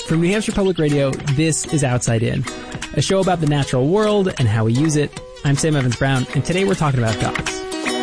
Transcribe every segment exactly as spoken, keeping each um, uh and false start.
From New Hampshire Public Radio, this is Outside In, a show about the natural world and how we use it. I'm Sam Evans-Brown, and today we're talking about dogs.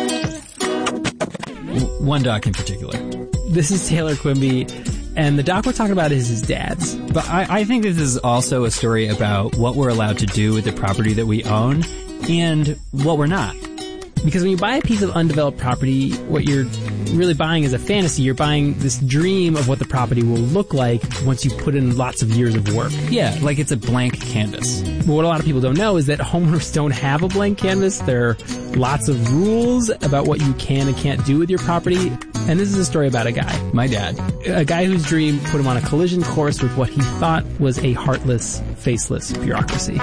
One dog in particular. This is Taylor Quimby, and the dog we're talking about is his dad's. But I, I think this is also a story about what we're allowed to do with the property that we own and what we're not. Because when you buy a piece of undeveloped property, what you're really buying is a fantasy. You're buying this dream of what the property will look like once you put in lots of years of work. Yeah, like it's a blank canvas. But what a lot of people don't know is that homeowners don't have a blank canvas. There are lots of rules about what you can and can't do with your property. And this is a story about a guy. My dad. A guy whose dream put him on a collision course with what he thought was a heartless, faceless bureaucracy.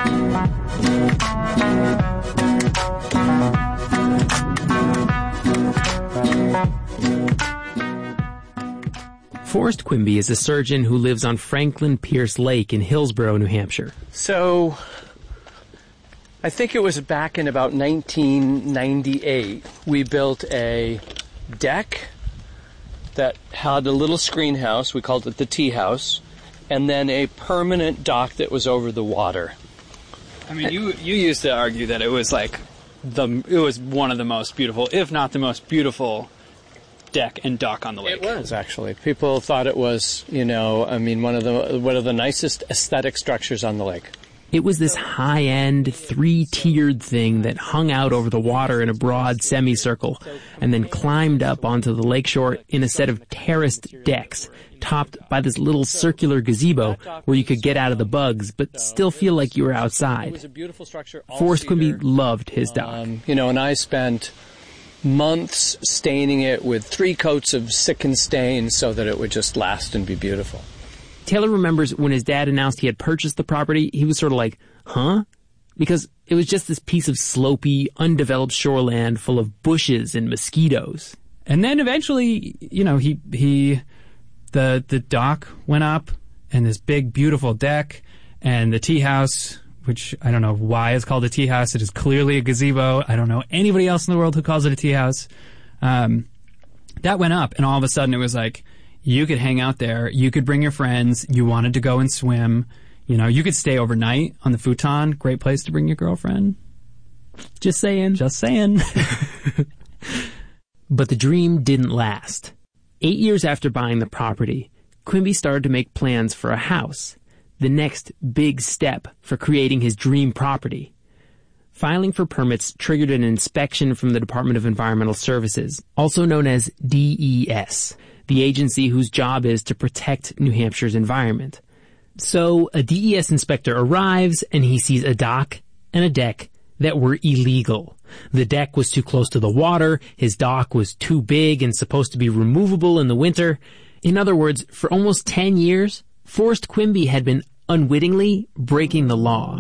Forrest Quimby is a surgeon who lives on Franklin Pierce Lake in Hillsborough, New Hampshire. So, I think it was back in about nineteen ninety-eight, we built a deck that had a little screen house, we called it the tea house, and then a permanent dock that was over the water. I mean, you you used to argue that it was like the it was one of the most beautiful, if not the most beautiful, deck and dock on the lake. It was, actually. People thought it was, you know, I mean, one of the one of the nicest aesthetic structures on the lake. It was this high-end, three-tiered thing that hung out over the water in a broad semicircle and then climbed up onto the lakeshore in a set of terraced decks, topped by this little circular gazebo where you could get out of the bugs but still feel like you were outside. Forrest Quimby loved his dock. Um, you know, and I spent months staining it with three coats of sick and stain so that it would just last and be beautiful. Taylor remembers when his dad announced he had purchased the property, he was sort of like, huh? Because it was just this piece of slopey, undeveloped shoreland full of bushes and mosquitoes. And then eventually, you know, he, he, the, the dock went up and this big, beautiful deck and the tea house, which I don't know why it's called a tea house. It is clearly a gazebo. I don't know anybody else in the world who calls it a tea house. Um, that went up and all of a sudden it was like, you could hang out there. You could bring your friends. You wanted to go and swim. You know, you could stay overnight on the futon. Great place to bring your girlfriend. Just saying. Just saying. But the dream didn't last. Eight years after buying the property, Quimby started to make plans for a house, the next big step for creating his dream property. Filing for permits triggered an inspection from the Department of Environmental Services, also known as D E S, the agency whose job is to protect New Hampshire's environment. So a D E S inspector arrives and he sees a dock and a deck that were illegal. The deck was too close to the water, his dock was too big and supposed to be removable in the winter. In other words, for almost ten years, Forrest Quimby had been unwittingly breaking the law.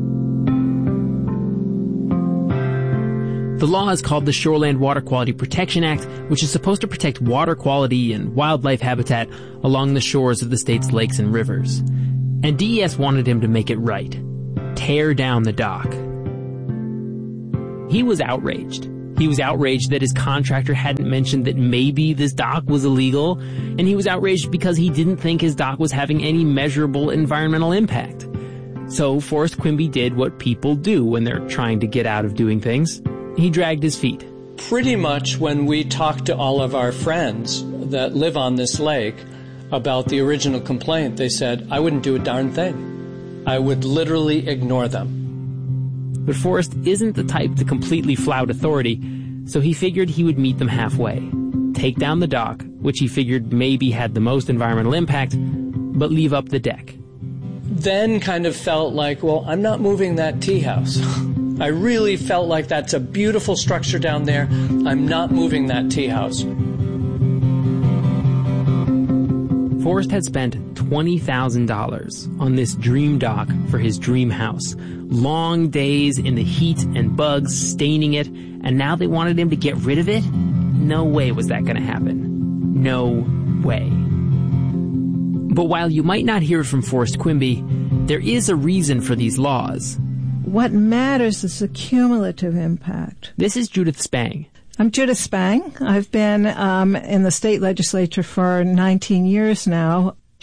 The law is called the Shoreland Water Quality Protection Act, which is supposed to protect water quality and wildlife habitat along the shores of the state's lakes and rivers. And D E S wanted him to make it right. Tear down the dock. He was outraged. He was outraged that his contractor hadn't mentioned that maybe this dock was illegal, and he was outraged because he didn't think his dock was having any measurable environmental impact. So Forrest Quimby did what people do when they're trying to get out of doing things. He dragged his feet. Pretty much when we talked to all of our friends that live on this lake about the original complaint, they said, I wouldn't do a darn thing. I would literally ignore them. But Forrest isn't the type to completely flout authority, so he figured he would meet them halfway. Take down the dock, which he figured maybe had the most environmental impact, but leave up the deck. Then kind of felt like, well, I'm not moving that tea house. I really felt like that's a beautiful structure down there. I'm not moving that tea house. Forrest had spent twenty thousand dollars on this dream dock for his dream house. Long days in the heat and bugs staining it, and now they wanted him to get rid of it? No way was that going to happen. No way. But while you might not hear it from Forrest Quimby, there is a reason for these laws. What matters is the cumulative impact. This is Judith Spang. I'm Judith Spang. I've been um, in the state legislature for nineteen years now.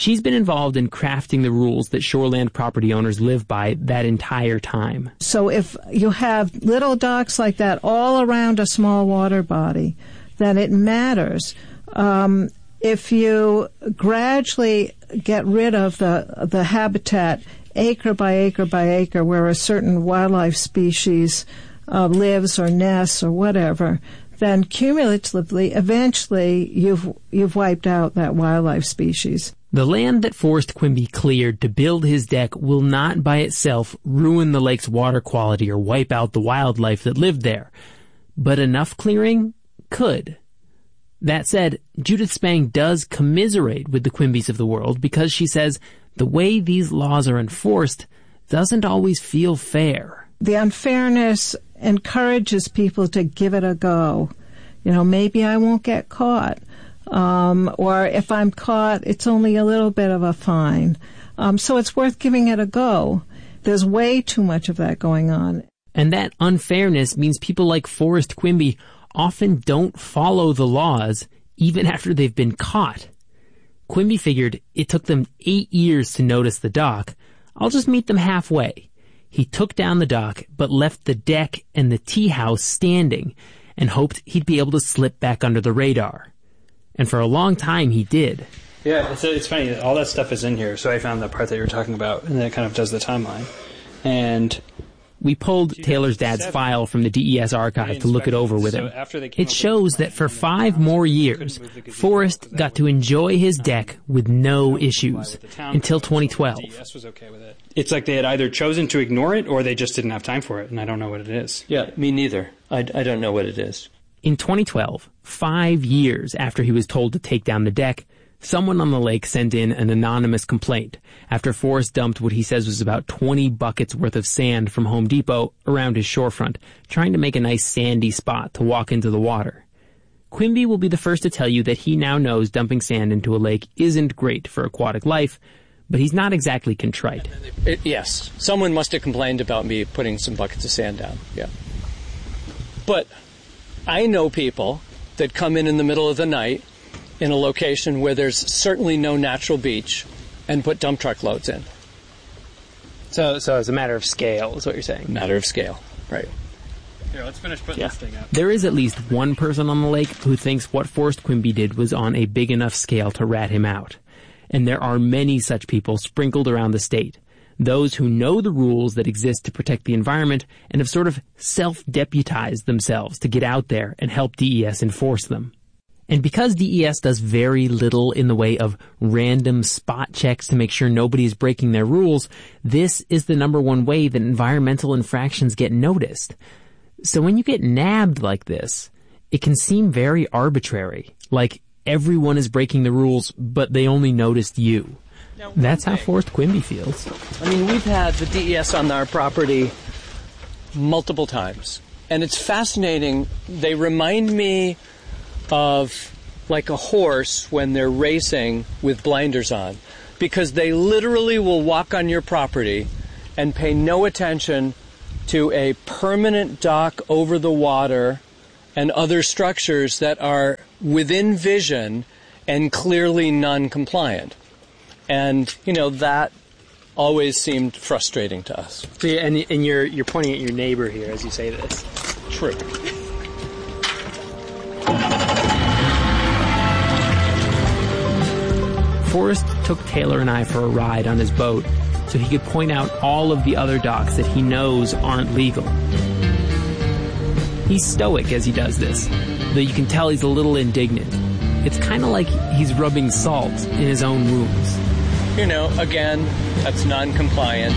She's been involved in crafting the rules that shoreland property owners live by that entire time. So if you have little docks like that all around a small water body, then it matters. Um, if you gradually get rid of the the habitat acre by acre by acre where a certain wildlife species uh, lives or nests or whatever, then cumulatively, eventually, you've you've wiped out that wildlife species. The land that Forrest Quimby cleared to build his deck will not by itself ruin the lake's water quality or wipe out the wildlife that lived there. But enough clearing could. That said, Judith Spang does commiserate with the Quimbys of the world because she says the way these laws are enforced doesn't always feel fair. The unfairness encourages people to give it a go. You know, maybe I won't get caught. Um, or if I'm caught, it's only a little bit of a fine. Um, so it's worth giving it a go. There's way too much of that going on. And that unfairness means people like Forrest Quimby often don't follow the laws even after they've been caught. Quimby figured it took them eight years to notice the dock. I'll just meet them halfway. He took down the dock, but left the deck and the tea house standing and hoped he'd be able to slip back under the radar. And for a long time, he did. Yeah, it's, it's funny. All that stuff is in here. So I found the part that you were talking about, and then it kind of does the timeline. And we pulled Taylor's dad's file from the D E S archive to look it over with him. It shows that for five more years, Forrest got to enjoy his deck with no issues until twenty twelve. It's like they had either chosen to ignore it or they just didn't have time for it, and I don't know what it is. Yeah, me neither. I, I don't know what it is. In twenty twelve, five years after he was told to take down the deck, someone on the lake sent in an anonymous complaint after Forrest dumped what he says was about twenty buckets worth of sand from Home Depot around his shorefront, trying to make a nice sandy spot to walk into the water. Quimby will be the first to tell you that he now knows dumping sand into a lake isn't great for aquatic life, but he's not exactly contrite. It, yes, someone must have complained about me putting some buckets of sand down, yeah. But I know people that come in in the middle of the night in a location where there's certainly no natural beach and put dump truck loads in. So so it's a matter of scale, is what you're saying? Matter of scale, right. Here, let's finish putting Yeah. this thing up. There is at least one person on the lake who thinks what Forrest Quimby did was on a big enough scale to rat him out. And there are many such people sprinkled around the state. Those who know the rules that exist to protect the environment and have sort of self-deputized themselves to get out there and help D E S enforce them. And because D E S does very little in the way of random spot checks to make sure nobody is breaking their rules, this is the number one way that environmental infractions get noticed. So when you get nabbed like this, it can seem very arbitrary, like everyone is breaking the rules, but they only noticed you. That's how Forrest Quimby feels. I mean, we've had the D E S on our property multiple times, and it's fascinating. They remind me of like a horse when they're racing with blinders on, because they literally will walk on your property and pay no attention to a permanent dock over the water and other structures that are within vision and clearly non-compliant. And, you know, that always seemed frustrating to us. And, and you're, you're pointing at your neighbor here as you say this. True. Forrest took Taylor and I for a ride on his boat so he could point out all of the other docks that he knows aren't legal. He's stoic as he does this, though you can tell he's a little indignant. It's kind of like he's rubbing salt in his own wounds. You know, again, that's non-compliant.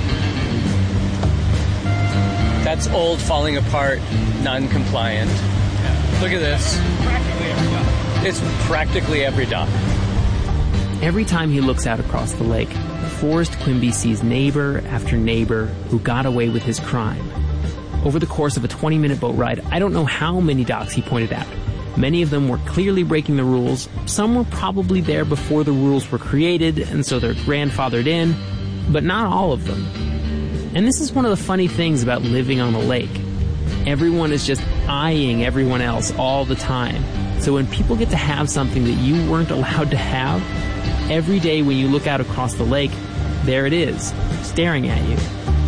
That's old, falling apart, non-compliant. Yeah. Look at this. Practically every dock. It's practically every dock. Every time he looks out across the lake, Forrest Quimby sees neighbor after neighbor who got away with his crime. Over the course of a twenty-minute boat ride, I don't know how many docks he pointed out. Many of them were clearly breaking the rules. Some were probably there before the rules were created, and so they're grandfathered in, but not all of them. And this is one of the funny things about living on a lake. Everyone is just eyeing everyone else all the time. So when people get to have something that you weren't allowed to have, every day when you look out across the lake, there it is, staring at you.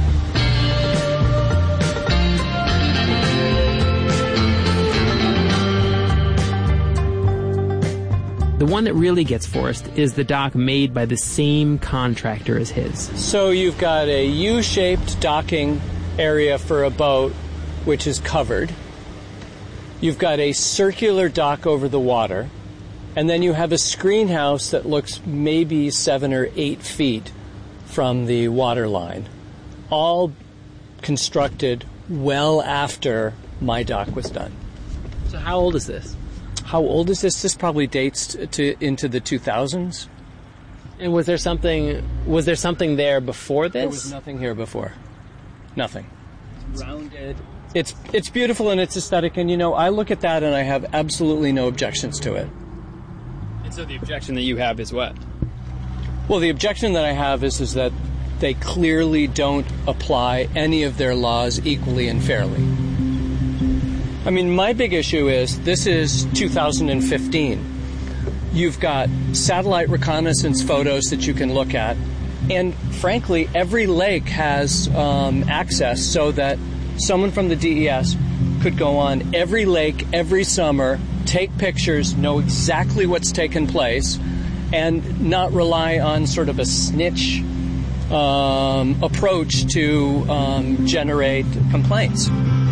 The one that really gets Forrest is the dock made by the same contractor as his. So you've got a U-shaped docking area for a boat, which is covered. You've got a circular dock over the water. And then you have a screen house that looks maybe seven or eight feet from the water line. All constructed well after my dock was done. So how old is this? How old is this? This probably dates to into the two thousands. And was there something was there something there before this? There was nothing here before. Nothing. It's rounded. It's it's beautiful and it's aesthetic, and you know, I look at that and I have absolutely no objections to it. And so the objection that you have is what? Well, the objection that I have is is that they clearly don't apply any of their laws equally and fairly. I mean, my big issue is this is two thousand fifteen. You've got satellite reconnaissance photos that you can look at, and frankly, every lake has um, access so that someone from the D E S could go on every lake every summer, take pictures, know exactly what's taken place, and not rely on sort of a snitch um, approach to um, generate complaints.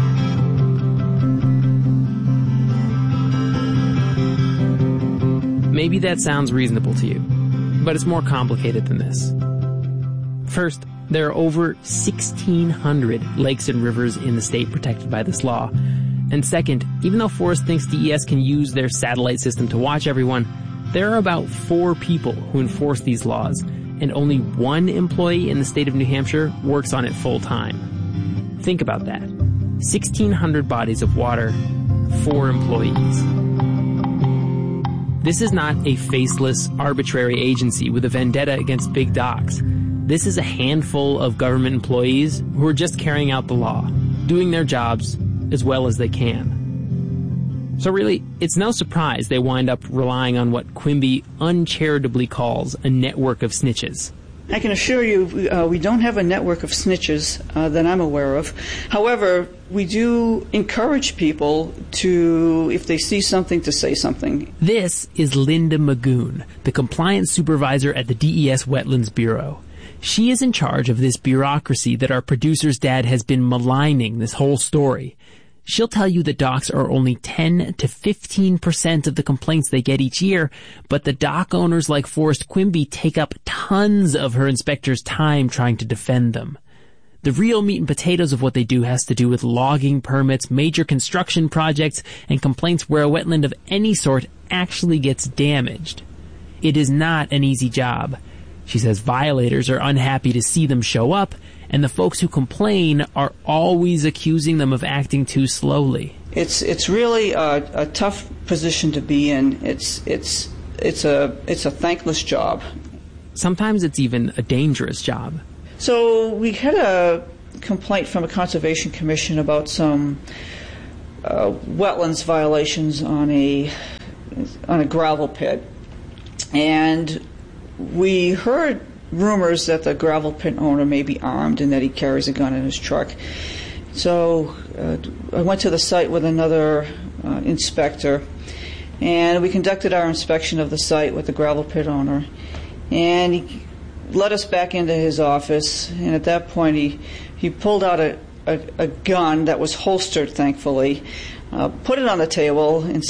Maybe that sounds reasonable to you, but it's more complicated than this. First, there are over sixteen hundred lakes and rivers in the state protected by this law. And second, even though Forrest thinks D E S can use their satellite system to watch everyone, there are about four people who enforce these laws, and only one employee in the state of New Hampshire works on it full time. Think about that. sixteen hundred bodies of water, four employees. This is not a faceless, arbitrary agency with a vendetta against big docks. This is a handful of government employees who are just carrying out the law, doing their jobs as well as they can. So really, it's no surprise they wind up relying on what Quimby uncharitably calls a network of snitches. I can assure you uh, we don't have a network of snitches uh, that I'm aware of. However, we do encourage people to, if they see something, to say something. This is Linda Magoon, the compliance supervisor at the D E S Wetlands Bureau. She is in charge of this bureaucracy that our producer's dad has been maligning this whole story. She'll tell you that docks are only ten to fifteen percent of the complaints they get each year, but the dock owners like Forrest Quimby take up tons of her inspectors' time trying to defend them. The real meat and potatoes of what they do has to do with logging permits, major construction projects, and complaints where a wetland of any sort actually gets damaged. It is not an easy job. She says violators are unhappy to see them show up, and the folks who complain are always accusing them of acting too slowly. It's it's really a, a tough position to be in. It's it's it's a it's a thankless job. Sometimes it's even a dangerous job. So we had a complaint from a conservation commission about some uh, wetlands violations on a on a gravel pit, and we heard rumors that the gravel pit owner may be armed and that he carries a gun in his truck. So uh, I went to the site with another uh, inspector, and we conducted our inspection of the site with the gravel pit owner. And he led us back into his office, and at that point he, he pulled out a, a, a gun that was holstered, thankfully, uh, put it on the table, and